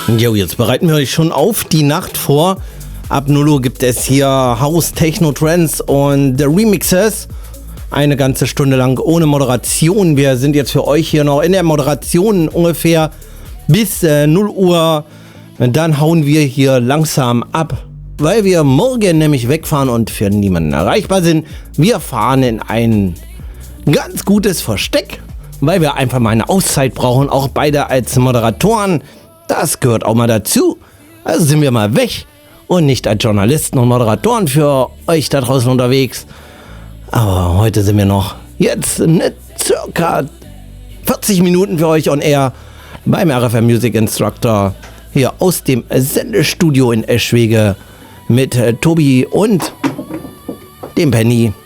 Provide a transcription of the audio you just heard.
Jo, jetzt bereiten wir euch schon auf die Nacht vor. Ab 0 Uhr gibt es hier House, Techno, Trance und Remixes. Eine ganze Stunde lang ohne Moderation. Wir sind jetzt für euch hier noch in der Moderation ungefähr bis 0 Uhr. Dann hauen wir hier langsam ab, weil wir morgen nämlich wegfahren und für niemanden erreichbar sind. Wir fahren in ein ganz gutes Versteck, weil wir einfach mal eine Auszeit brauchen, auch beide als Moderatoren. Das gehört auch mal dazu. Also sind wir mal weg und nicht als Journalisten und Moderatoren für euch da draußen unterwegs. Aber heute sind wir noch jetzt circa 40 Minuten für euch on air beim RFM Music Instructor hier aus dem Sendestudio in Eschwege mit Tobi und dem Penny.